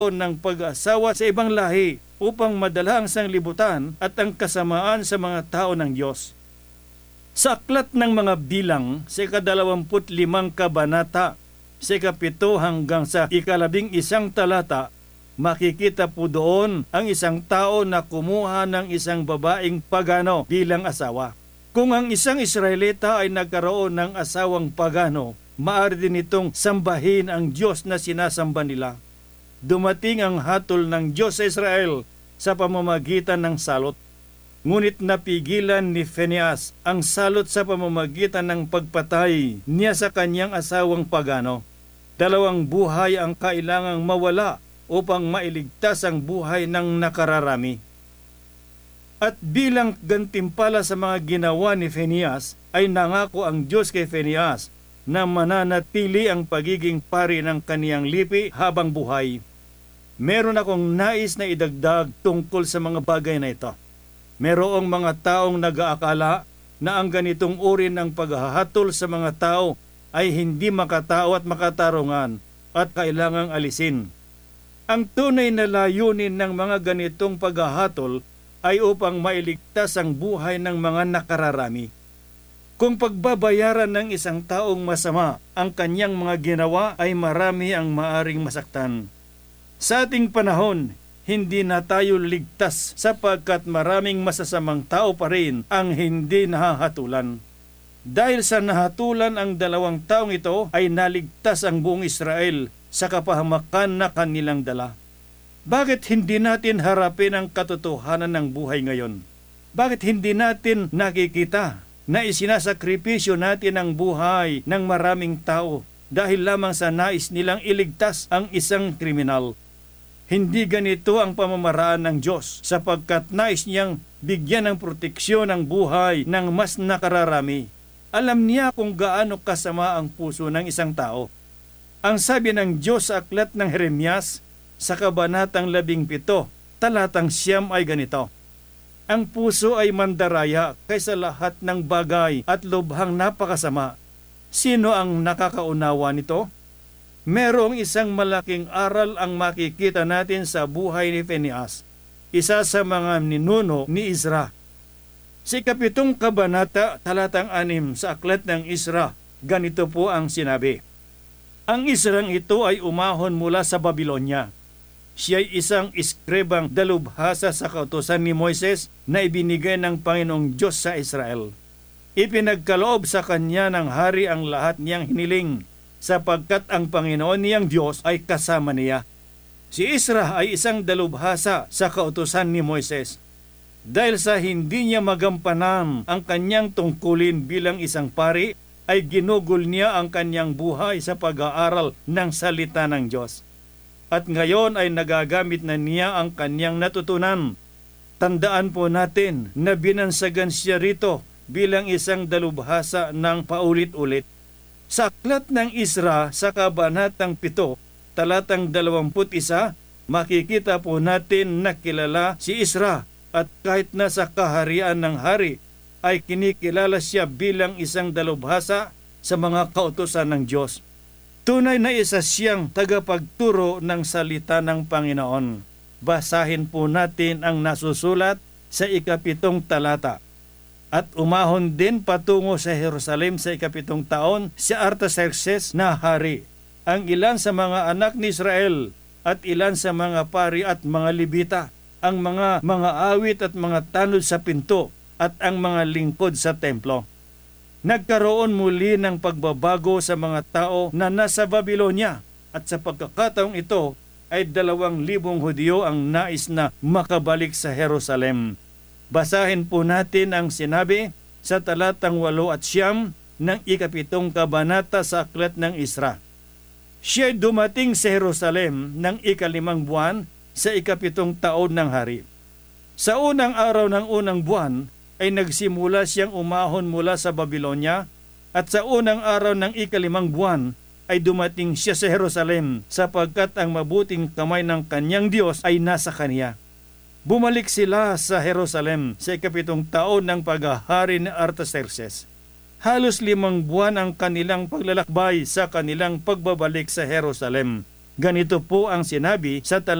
ng pag-asawa sa ibang lahi upang madala ang sanglibutan at ang kasamaan sa mga tao ng Diyos. Sa aklat ng mga bilang, sa 25 kabanata, sa 7 hanggang sa 11 talata, makikita po doon ang isang tao na kumuha ng isang babaeng pagano bilang asawa. Kung ang isang Israelita ay nagkaroon ng asawang pagano, maaari din itong sambahin ang Diyos na sinasamba nila. Dumating ang hatol ng Diyos sa Israel sa pamamagitan ng salot. Ngunit napigilan ni Phinehas ang salot sa pamamagitan ng pagpatay niya sa kanyang asawang pagano. 2 buhay ang kailangang mawala upang mailigtas ang buhay ng nakararami. At bilang gantimpala sa mga ginawa ni Phinehas, ay nangako ang Diyos kay Phinehas na mananatili ang pagiging pari ng kaniyang lipi habang buhay. Meron akong nais na idagdag tungkol sa mga bagay na ito. Merong mga taong nag-aakala na ang ganitong uri ng paghahatol sa mga tao ay hindi makatao at makatarungan at kailangang alisin. Ang tunay na layunin ng mga ganitong paghahatol ay upang mailigtas ang buhay ng mga nakararami. Kung pagbabayaran ng isang taong masama ang kanyang mga ginawa, ay marami ang maaring masaktan. Sa ating panahon, hindi na tayo ligtas sapagkat maraming masasamang tao pa rin ang hindi nahahatulan. Dahil sa nahatulan ang 2 taong ito, ay naligtas ang buong Israel sa kapahamakan na kanilang dala. Bakit hindi natin harapin ang katotohanan ng buhay ngayon? Bakit hindi natin nakikita na isinasakripisyo natin ang buhay ng maraming tao dahil lamang sa nais nilang iligtas ang isang kriminal? Hindi ganito ang pamamaraan ng Diyos sapagkat nais niyang bigyan ng proteksyon ang buhay ng mas nakararami. Alam niya kung gaano kasama ang puso ng isang tao. Ang sabi ng Diyos sa aklat ng Jeremias sa kabanatang 17, talatang 9 ay ganito: Ang puso ay mandaraya kaysa lahat ng bagay at lubhang napakasama. Sino ang nakakaunawa nito? Merong isang malaking aral ang makikita natin sa buhay ni Phinehas, isa sa mga ninuno ni Ezra. Sa 7 kabanata, talatang 6 sa aklat ng Ezra, ganito po ang sinabi: Ang Ezrang ito ay umahon mula sa Babilonya. Siya ay isang iskrebang dalubhasa sa kautusan ni Moises na ibinigay ng Panginoong Diyos sa Israel. Ipinagkaloob sa kanya ng hari ang lahat niyang hiniling, sapagkat ang Panginoon niyang Diyos ay kasama niya. Si Ezra ay isang dalubhasa sa kautusan ni Moises. Dahil sa hindi niya magampanan ang kanyang tungkulin bilang isang pari, ay ginugol niya ang kanyang buhay sa pag-aaral ng salita ng Diyos. At ngayon ay nagagamit na niya ang kanyang natutunan. Tandaan po natin na binansagan siya rito bilang isang dalubhasa ng paulit-ulit. Sa aklat ng Ezra sa kabanatang 7, talatang 21, makikita po natin na kilala si Ezra at kahit nasa kaharian ng hari, ay kinikilala siya bilang isang dalubhasa sa mga kautusan ng Diyos. Tunay na isa siyang tagapagturo ng salita ng Panginoon. Basahin po natin ang nasusulat sa 7 talata. At umahon din patungo sa Jerusalem sa 7 taon si Artaxerxes na hari. Ang ilan sa mga anak ni Israel at ilan sa mga pari at mga Levita, ang mga awit at mga tanod sa pinto at ang mga lingkod sa templo. Nagkaroon muli ng pagbabago sa mga tao na nasa Babilonya at sa pagkakataong ito ay 2,000 Hudyo ang nais na makabalik sa Jerusalem. Basahin po natin ang sinabi sa talatang 8 at 9 ng 7 kabanata sa aklat ng Ezra. Siya'y dumating sa Jerusalem ng 5 buwan sa 7 taon ng hari. Sa unang araw ng unang buwan ay nagsimula siyang umahon mula sa Babilonya at sa unang araw ng 5 buwan ay dumating siya sa Jerusalem sapagkat ang mabuting kamay ng kanyang Diyos ay nasa kaniya. Bumalik sila sa Jerusalem sa 7 taon ng paghahari ni Artaxerxes. Halos 5 buwan ang kanilang paglalakbay sa kanilang pagbabalik sa Jerusalem. Ganito po ang sinabi sa